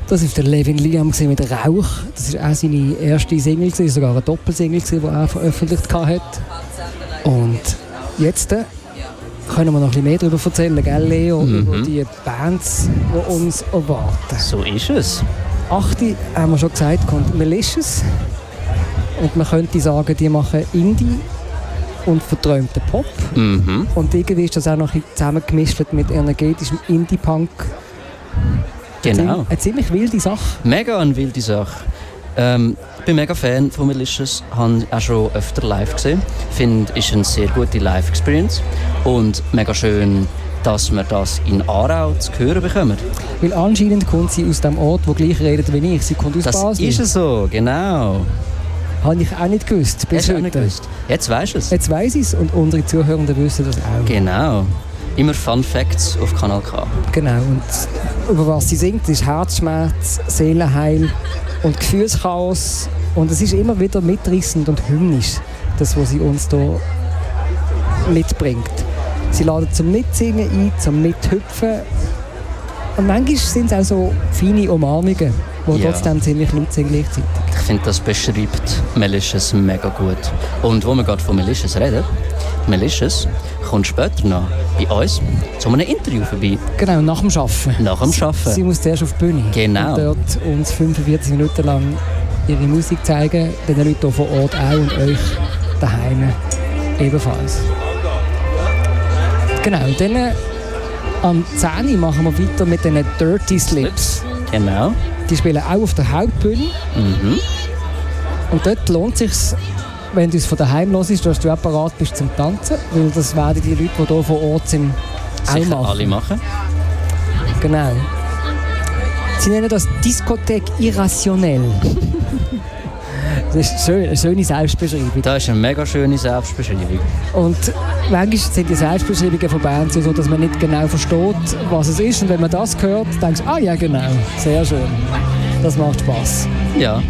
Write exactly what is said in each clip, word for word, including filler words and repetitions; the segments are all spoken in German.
Das war der Levin Liam mit «Rauch». Das war auch seine erste Single, sogar eine Doppelsingle, die er veröffentlicht hat. Und jetzt äh, können wir noch ein bisschen mehr darüber erzählen, gell, Leo? Mhm. Über die Bands, die uns erwarten. So ist es. Achte, haben wir schon gesagt, kommt Malicious. Und man könnte sagen, die machen Indie und verträumten Pop. Mhm. Und irgendwie ist das auch noch ein bisschen zusammengemischt mit energetischem Indie-Punk. Genau. Eine ziemlich wilde Sache. Mega eine wilde Sache. Ähm, ich bin mega Fan von Malicious, habe auch schon öfter live gesehen. Ich finde, es ist eine sehr gute Live-Experience und mega schön, dass wir das in Aarau zu hören bekommen. Weil anscheinend kommt sie aus dem Ort, wo gleich redet wie ich. Sie kommt aus das Basel. Das ist so, genau. Habe ich auch nicht gewusst. Bis Hast du auch nicht gewusst? Jetzt weisst du es. Jetzt weiss ich es und unsere Zuhörenden wissen das auch. Genau. Immer Fun Facts auf Kanal K. Genau. Und über was sie singt, ist Herzschmerz, Seelenheil und Gefühlschaos. Und es ist immer wieder mitreißend und hymnisch, das, was sie uns hier mitbringt. Sie laden zum Mitsingen ein, zum Mithüpfen. Und manchmal sind es auch so feine Umarmungen, die ja. trotzdem ziemlich laut sind gleichzeitig. Ich finde, das beschreibt Malicious mega gut. Und wo wir gerade von Malicious reden, Malicious kommt später noch bei uns zu einem Interview vorbei. Genau, nach dem Arbeiten. Nach dem Arbeiten. Sie, sie muss zuerst auf die Bühne. Genau. Und dort uns fünfundvierzig Minuten lang ihre Musik zeigen, den Leuten hier vor Ort auch und euch daheim ebenfalls. Genau, und dann äh, am zehn Uhr machen wir weiter mit den Dirty Slips. Genau. Die spielen auch auf der Hauptbühne. Mhm. Und dort lohnt es sich, wenn du es von daheim hörst, dass du auch bereit bist zum Tanzen, weil das werden die Leute, die hier vor Ort sind, auch sicher machen. alle machen. Genau. Sie nennen das Diskothek irrationell. Das ist schön, eine schöne Selbstbeschreibung. Das ist eine mega schöne Selbstbeschreibung. Und manchmal sind die Selbstbeschreibungen von Bands so, dass man nicht genau versteht, was es ist. Und wenn man das hört, denkst du, ah ja genau, sehr schön. Das macht Spass. Ja.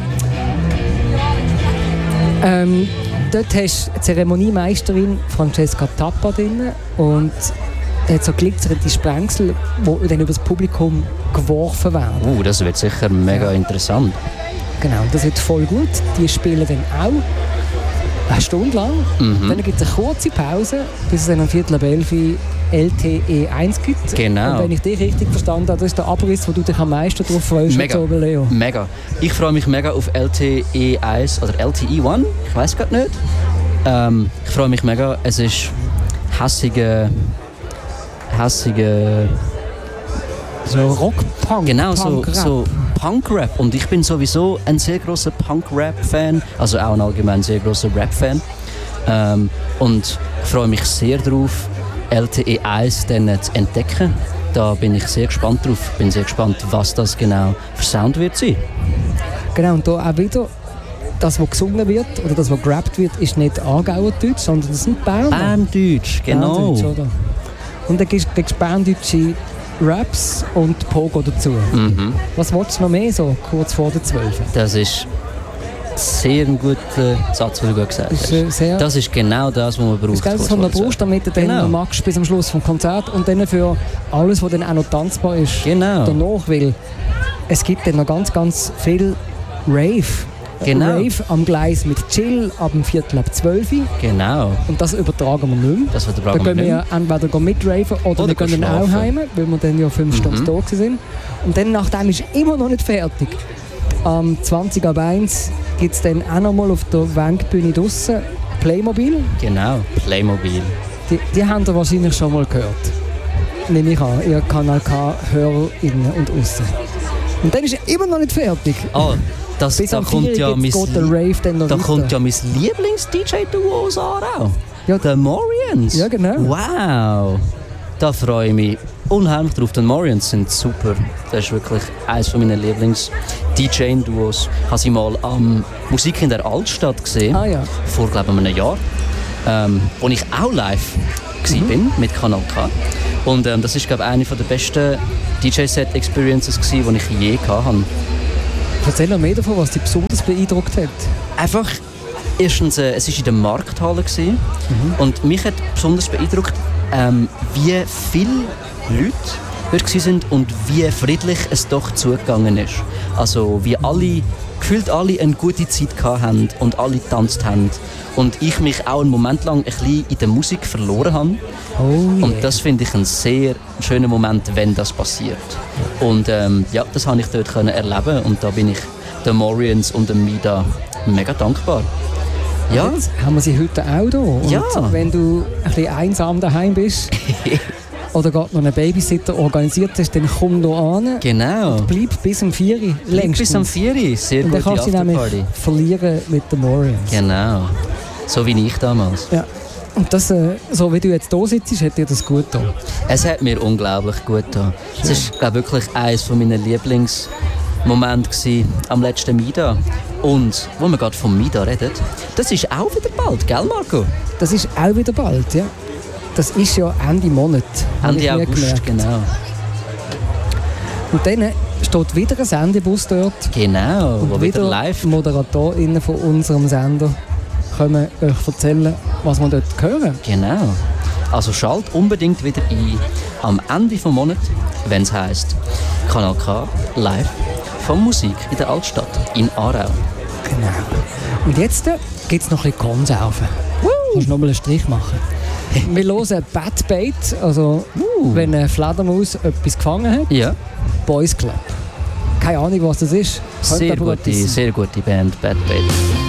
Ähm, dort hast du die Zeremoniemeisterin Francesca Tappa drin und die hat so glitzernde Sprengsel, die dann über das Publikum geworfen werden. Uh, das wird sicher mega ja. interessant. Genau, das wird voll gut. Die spielen dann auch eine Stunde lang. Mhm. Dann gibt es eine kurze Pause, bis es dann um Viertel ab elf L T E eins gibt. Genau. Und wenn ich dich richtig verstanden habe, das ist der Abriss, wo du dich am meisten drauf freust. Mega, so, Leo. mega. Ich freue mich mega auf L T E eins oder L T E eins, ich weiß gerade nicht. Ähm, ich freue mich mega. Es ist hässige, hässige so Rock-Punk. Genau, Punk so, so Punk-Rap. Und ich bin sowieso ein sehr grosser Punk-Rap-Fan, also auch ein allgemein sehr grosser Rap-Fan. Ähm, und ich freue mich sehr darauf, L T E eins dann zu entdecken. Da bin ich sehr gespannt drauf. Ich bin sehr gespannt, was das genau für Sound wird sein. Genau, und da auch wieder, das, was gesungen wird oder das, was gerappt wird, ist nicht Aargauerdeutsch, sondern das sind Berner. Berndeutsch, genau. Berndeutsch, oder? Und dann kriegst du berndeutsche Raps und Pogo dazu. Mhm. Was willst du noch mehr so, kurz vor der zwölf? Das ist sehr ein guter Satz, den du gerade gesagt hast. Ist, äh, das ist genau das, was man braucht. Das ist von der Brust, damit du genau. dann magst bis am Schluss vom Konzert und dann für alles, was dann auch noch tanzbar ist. Genau. Danach, weil es gibt dann noch ganz, ganz viel Rave. Genau. Rave am Gleis mit Chill ab dem Viertel ab zwölf. Genau. Und das übertragen wir nicht mehr. Das übertragen da gehen wir wir entweder mitraven oder, oder wir gehen dann auch heim, weil wir dann ja fünf mhm. Stunden da sind. Und dann nachdem ist immer noch nicht fertig. Am zwanzig ab eins gibt es dann auch noch mal auf der Wengbühne draussen Playmobil. Genau, Playmobil. Die, die habt ihr wahrscheinlich schon mal gehört. Nehme ich an, ihr Kanal K-HörerInnen und Aussen. Und dann ist er immer noch nicht fertig. Oh, das, Bis da kommt ja mein, Rave dann noch da weiter. kommt ja mein Lieblings-D J-Duo aus Aarau. Ja, The Morians. Ja, genau. Wow. Da freue ich mich unheimlich drauf. Die Morians sind super. Das ist wirklich eines meiner Lieblings-D J-Duos. Ich habe sie mal am Musik in der Altstadt gesehen. Ah, ja. Vor, glaube ich, einem Jahr. Ähm, wo ich auch live mhm. bin mit Kanal K. Und ähm, das ist, glaube ich, eine der besten D J-Set-Experiences, die ich je hatte. Erzähl noch mehr davon, was dich besonders beeindruckt hat. Einfach, erstens, äh, es war in der Markthalle gewesen, mhm. und mich hat besonders beeindruckt, ähm, wie viele Leute dort sind und wie friedlich es doch zugegangen ist. Also wie alle, gefühlt alle eine gute Zeit hatten und alle getanzt haben. Und ich mich auch einen Moment lang ein bisschen in der Musik verloren habe. Oh yeah. Und das finde ich einen sehr schönen Moment, wenn das passiert. Und ähm, ja, das habe ich dort können erleben und da bin ich den Morians und dem Mida mega dankbar. Ja. Jetzt haben wir sie heute auch da. Und ja. wenn du ein bisschen einsam daheim bist oder gerade noch einen Babysitter organisiert hast, dann komm hier an. Genau. Und bleib bis um vier Uhr längstens. Bis um vier Uhr, sehr und gute dann kannst du nämlich Afterparty. verlieren mit den Morians. Genau. So wie ich damals. Ja. Und das, äh, so wie du jetzt hier sitzt, hat dir das gut getan? Es hat mir unglaublich gut getan. Es ist, glaube ich, wirklich eines meiner Lieblingsmomente gewesen, am letzten Mida. Und, wo wir gerade vom Mida reden, das ist auch wieder bald, gell Marco? Das ist auch wieder bald, ja. Das ist ja Ende Monat. Ende August, genau. Und dann steht wieder ein Sendebus dort. Genau, und wo wieder live. ModeratorInnen von unserem Sender können euch erzählen, was wir dort hören. Genau. Also schalt unbedingt wieder ein am Ende des Monats, wenn es heisst Kanal K live von Musik in der Altstadt in Aarau. Genau. Und jetzt äh, gibt es noch ein bisschen Konserven. Kannst du noch mal einen Strich machen? Wir hören Bad Bait, also uh. wenn eine Fledermaus etwas gefangen hat. Ja. Boys Club. Keine Ahnung, was das ist. Sehr gute, sehr gute Band, Bad Bait.